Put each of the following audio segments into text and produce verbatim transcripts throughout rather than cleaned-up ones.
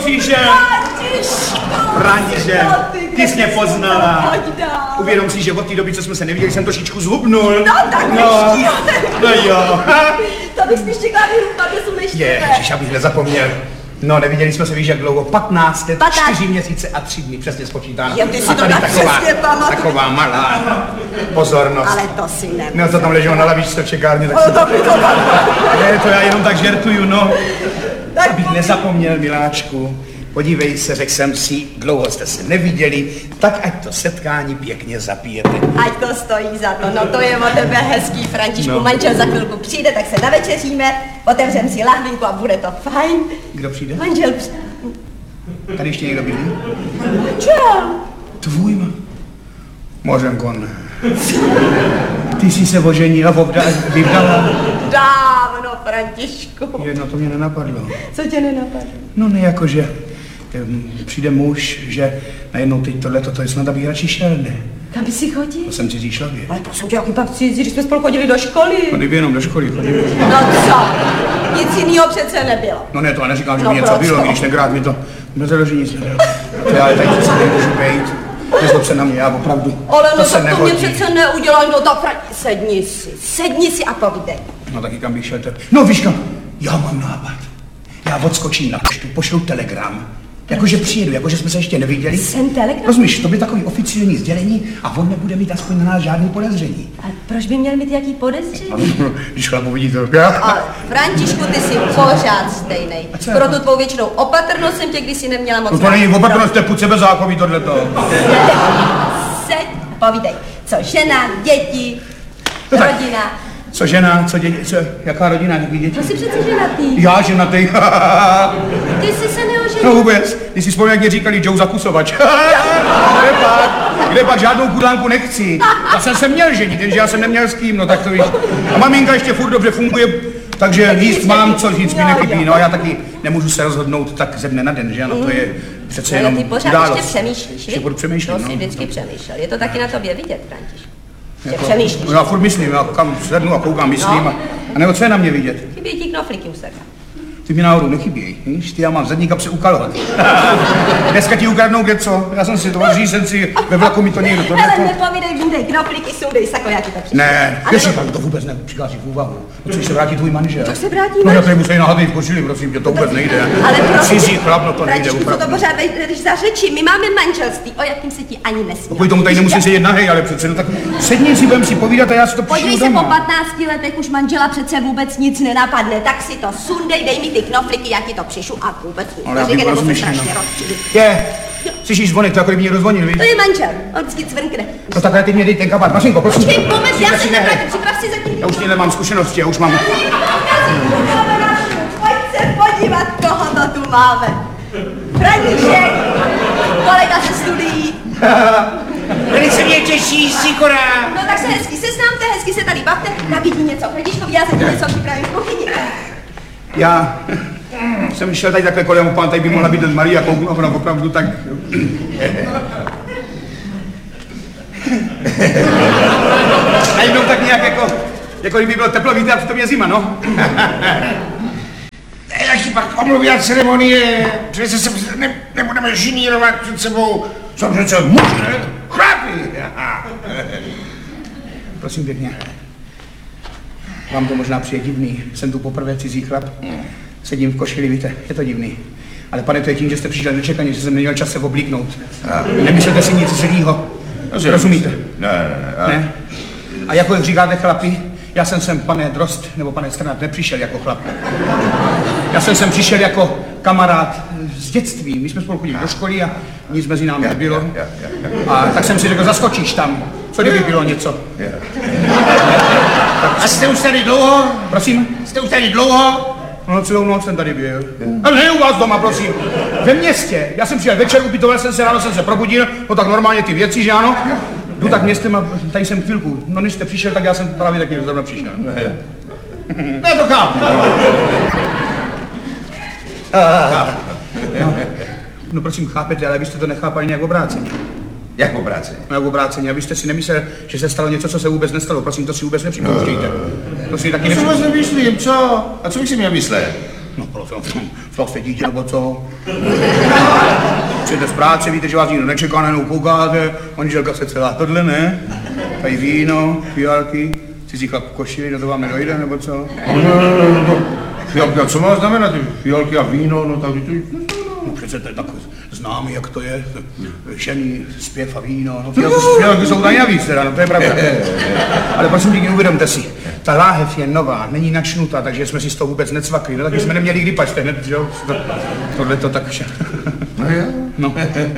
přišel? František, ty jsi mě poznala. Uvědom si, že od té doby, co jsme se neviděli, jsem trošičku zhubnul. No, tak no. No jo. To bych spíš čekala výrupa, kde jsou neštěvé. Ježiš, abych nezapomněl. No, neviděli jsme se, víš, jak dlouho? patnáct let, čtyři měsíce a tři dny, přesně spočítáno. Jo, ty si a tady to tak taková, přesně pamatuju. taková malá pozornost. Ale to si nemůžu. No, to tam leželo na lavičce v čekárně, tak Ale si... to by to Ne, to já jenom tak žertuju, no. Tak abych nezapomněl, miláčku. Podívej se, řekl jsem si, dlouho jste se neviděli, tak ať to setkání pěkně zapijete. Ať to stojí za to, no to je od tebe hezký, Františku. No. Manžel za chvilku přijde, tak se navečeříme, otevřem si lahvinku a bude to fajn. Kdo přijde? Manžel přijde. Tady ještě někdo bydlí? Manžel. Tvůj ma... Mořenko, ne. Ty jsi se oženila, obda... vydala. Dávno, Františku. Jedno to mě nenapadlo. Co tě nenapadlo? No ne, jakože přijde muž, že najednou teď tohleto, to je snad, abych radši šel, ne? Kam by si chodil? To jsem cizí člověk. Ale prosím tě, jaký pak cizí, když jsme spolu chodili do školy. No kdyby jenom do školy chodili. No co? Nic jinýho přece nebylo. No ne, to já neříkám, že No mi něco proč bylo, to? když tenkrát mi to nezadoží nic nebylo. To já tady přece nemůžu bejt. Nezlob se na mě, já opravdu. Ale to no se tak to nehodí. mě přece neudělal, no tak Franti, sedni si, sedni si a povídej. No taky kam bych šel teď. No víš kam, já mám nápad. Já odskočím na poštu, pošlu telegram. Jakože přijedu, jakože jsme se ještě neviděli. Jsem telegram? Rozumíš, to by takový oficiální sdělení a on nebude mít aspoň na nás žádný podezření. A proč by měl mít jaký podezření? Když chlap uvidí to, já. Ale Františku, ty jsi pořád stejnej. Pro tu tvou většinou opatrnost jsem tě kdysi neměla moc. No to není opatrnost, to je půd sebezáchový tohleto. Seď, povídej, co žena, děti, No tak. rodina. Co žena, co děti, co, jaká rodina, jaký děti? To jsi přece ženatý. Já ženatý. Ty jsi se neoženil. No vůbec, když si vzpomněl, jak mě říkali Joe Zakusovač. Kde pak, kde pak žádnou kudlánku nechci. Já jsem se měl ženit, jenže já jsem neměl s kým, no tak to víš. A maminka ještě furt dobře funguje, takže jíst mám, co říct mi nechybí. No a já taky nemůžu se rozhodnout tak ze dne na den, že ano, to je přece jenom ty pořád událost. ještě přemýšlíš, Ještě budu přemýšlet, to no. jsi vždycky přemýšlel. Je to taky na tobě vidět, Františku. Že přemýšlíš. No já furt myslím, já kam sednu a koukám, myslím No. a, a nebo co je na mě vidět? Chybí ti knoflíky u sebe. Ty mi náhodou nechybějí, víš? Ty já mám zadní kapse ukalovat. Dneska ti ukradnou něco, já jsem si to řízenci, ve vlaku mi to někdo to Ale nepovídej, vydej knoflíky, sundej sako, já ti to přišel. Ne, ještě tam to vůbec nepřichází v úvahu. No co, když se vrátí tvůj manžel? Tak se vrátí No já manžel. tady musím nahatý v košili, prosím tě, to vůbec nejde. Ale prosím, Cizí chlap, no to nejde Františku, co to opravdu. pořád jdeš za řeči? My máme manželství, o jakým se ti ani nesmí. Kvůli tomu tady nemusím sedět nahej, ale přece no tak sedni si, budem si povídat a já si to Podívej přišlu se, po doma. patnácti letech už manžela přece vůbec nic nenapadne, tak si to sundej, dej mi ty knoflíky, já ti to přišu a vůbec nic. Ale já Říkej, bych nebo se rozmyšlel, strašně no. rozčilí. Je, slyšíš zvonek, to jako kdyby mě rozvonil, víš? To je manžel, on vždycky cvrkne. No takhle ty mě dej ten kabát, Mařinko, prosím. Počkej, moment, já Připrav se si nehej. nevrátím, připrav si zatím. Já už tím nemám zkušenosti, já už mám... Pojď se podívat, koho to tu máme. František, kolega ze studií. Velice mě těší, Sikora. No tak se hezky seznámte, hezky se tady bavte, nabídni něco. Františkovi, já se ti něco připravím v kuchyni. Já jsem šel tady takhle kolem, pán, tady by mohla být Maria Kouklovna, opravdu tak... A jednou tak nějak jako, jako kdyby bylo teplo, víte, a přitom je zima, no. Já ti pak omluví ceremonie, přece se ne, nebudeme žinírovat před sebou. Jsou přece muže, chlapi. Prosím pěkně. Vám to možná přijde divný, jsem tu poprvé cizí chlap. Sedím v košili, víte, je to divný. Ale pane, to je tím, že jste přišel nečekaně, že jsem neměl čas se oblíknout. Nemyslete si nic zlýho. Rozumíte? Ne, ne, Ne? A jako jak říkáte chlapi, já jsem sem, pane Drost, nebo pane Strnad, nepřišel jako chlap. Já jsem sem přišel jako kamarád z dětství. My jsme spolu chodili do školy a nic mezi námi nebylo. A tak jsem si řekl, zaskočíš tam. Co kdyby bylo něco? A jste už tady dlouho? Prosím? Jste už tady dlouho? No celou noc jsem tady byl. Ale ne u vás doma, prosím. Ve městě. Já jsem přijel večer, upitoval jsem se, ráno jsem se probudil, no tak normálně ty věci, že ano? Jdu tak městem a tady jsem chvilku. No než jste přišel, tak já jsem právě taky zrovna přišel. Ne, to chápu. No, no prosím, chápete, ale vy jste to nechápali nějak obráceně. Jak obráceně? No jak obráceně, abyste si nemyslel, že se stalo něco, co se vůbec nestalo. Prosím, to si vůbec nepřipouštějte. To si taky Co nepřipouštějte. moc nemyslím, co? A co bych si měl myslet? No prosím, fakt se dítě, nebo co? Přijete z práce, víte, že vás nikdo nečeká, najednou koukáte, manželka se celá tohle, ne? Tady víno, fialky, cizí chlap v košili, no to vám nedojde, nebo co? Fialky, a co má znamenat ty fialky a víno, no tak to... No přece to je tak známý, jak to je, ženy, zpěv a víno, no fialky, fialky jsou tady navíc teda, no to je pravda. Ale prosím díky, uvědomte si, ta láhev je nová, není načnutá, takže jsme si z toho vůbec necvakli, no takže jsme neměli kdy pačte hned, že jo? Tohle to tak vše. No jo? No.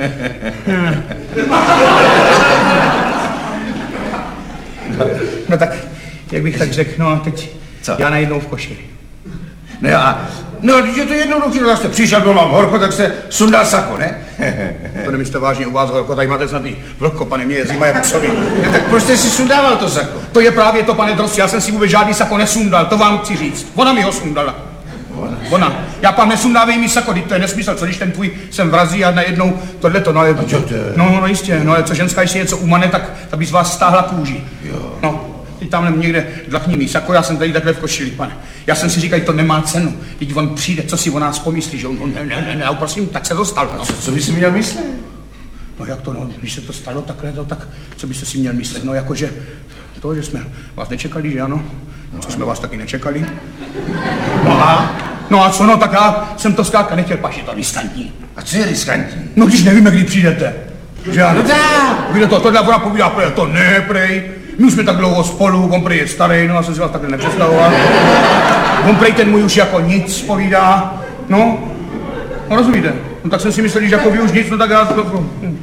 No tak, jak bych tak řekl, no a teď Co? já najednou v košili. Ne, a... No, když je to jednoduchý, no, jste přišel, bylo vám horko, tak jste sundal sako, ne? To nemyslíte vážně u vás horko, tady máte snad i vlhko, pane, mě je zima jak psovi. Ne, tak proč jste si sundával to sako? To je právě to, pane Drossi, já jsem si vůbec žádný sako nesundal, to vám chci říct. Ona mi ho sundala. Ona. Já pan nesundávej mi sako, to je nesmysl, co když ten tvůj sem vrazí a najednou tohleto, no ale... A čo to je? No, no jistě, no ale co ženská, když si něco umane, tak, tak by z vás stáhla kůži. Jo. No, teď tamhle někde dlachní mi sako, já jsem tady takhle v košili, pane. Já jsem si říkal, to nemá cenu, teď on přijde, co si o nás pomyslí, že on, on ne, ne, ne, ne, prosím, tak se to stalo. No. Co, co by si měl myslet? No jak to, no, když se to stalo takhle, to, tak co byste si měl myslet, no jakože to, že jsme vás nečekali, že ano, co jsme vás taky nečekali. No a, no a co, no tak já jsem to zkrátka nechtěl, pač je to riskantní. A co je riskantní? No když nevíme, kdy přijdete, že ano. No tak. Víte to, tohle ona povídá, prej, to ne, prej, my už jsme tak dlouho spolu, on prej je starý, no já jsem si vás takhle nepředstavoval. On prej ten můj už jako nic povídá, no, no rozumíte. No tak jsem si myslel, že jako vy už nic, no tak já to...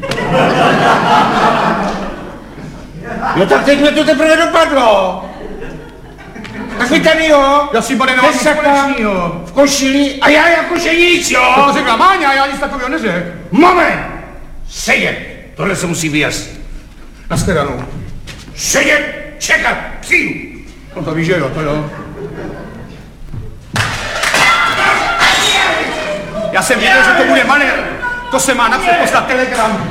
No tak teď mě to teprve dopadlo. Tak vy tady jo, Já si pane nemám nic společnýho. v košili a já jakože nic, jo. To řekla Máňa, já nic takového neřekl. Moment! Sedět! Tohle se musí vyjasnit. Nashledanou. Sedět! Čekat! Přijdu! No to víš, že jo, to jo. Já jsem věděl, že to bude manér. To se má napřed poslat telegram.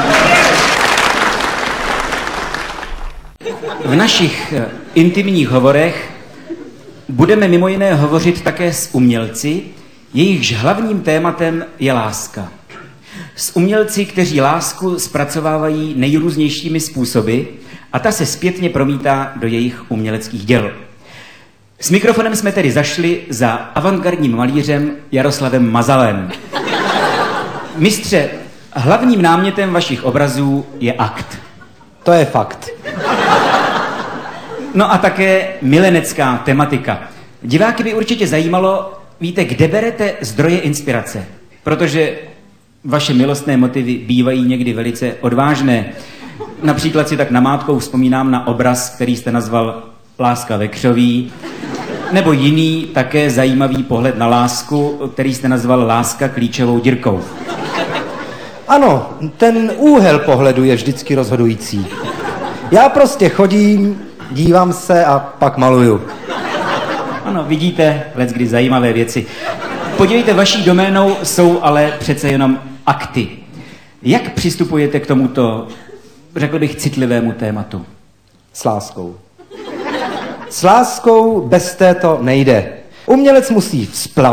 V našich eh, intimních hovorech budeme mimo jiné hovořit také s umělci, jejichž hlavním tématem je láska. S umělci, kteří lásku zpracovávají nejrůznějšími způsoby a ta se zpětně promítá do jejich uměleckých děl. S mikrofonem jsme tedy zašli za avantgardním malířem Jaroslavem Mazalem. Mistře, hlavním námětem vašich obrazů je akt. To je fakt. No a také milenecká tematika. Diváky by určitě zajímalo, víte, kde berete zdroje inspirace, protože vaše milostné motivy bývají někdy velice odvážné. Například si tak namátkou vzpomínám na obraz, který jste nazval Láska ve křoví, nebo jiný také zajímavý pohled na lásku, který jste nazval Láska klíčovou dírkou. Ano, ten úhel pohledu je vždycky rozhodující. Já prostě chodím, dívám se a pak maluju. Ano, vidíte, leckdy zajímavé věci. Podívejte, vaší doménou jsou ale přece jenom akty. Jak přistupujete k tomuto, řekl bych, citlivému tématu? S láskou. S láskou bez této nejde. Umělec musí vzplanut.